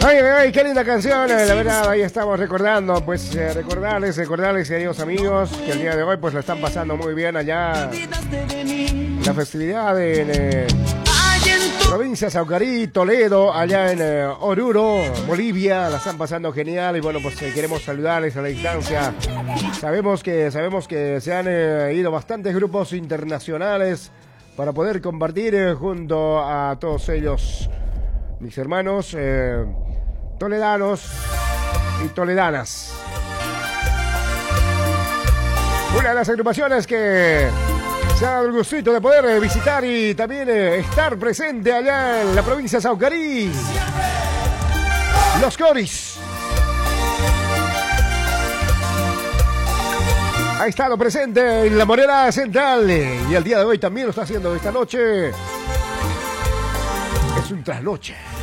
Ay, qué linda canción, la verdad, ahí estamos recordando, pues recordarles, queridos amigos, que el día de hoy pues la están pasando muy bien allá, la festividad en provincia Saucarí, Toledo, allá en Oruro, Bolivia, la están pasando genial y bueno, pues queremos saludarles a la distancia. Sabemos que se han ido bastantes grupos internacionales para poder compartir junto a todos ellos, mis hermanos toledanos y toledanas. Una de las agrupaciones que se ha dado el gustito de poder visitar y también estar presente allá en la provincia de Saucarí, Los Coris. Ha estado presente en la Morera Central y el día de hoy también lo está haciendo. Esta noche es un trasnoche.